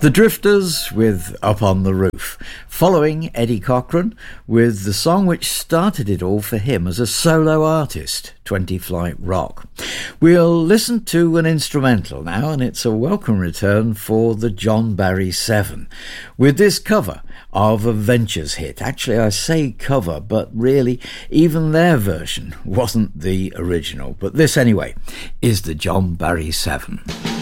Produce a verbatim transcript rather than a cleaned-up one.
The Drifters with Up on the Roof, following Eddie Cochran with the song which started it all for him as a solo artist, twenty Flight Rock. We'll listen to an instrumental now, and it's a welcome return for the John Barry Seven with this cover of a Ventures hit. Actually, I say cover, but really even their version wasn't the original. But this anyway is the John Barry Seven.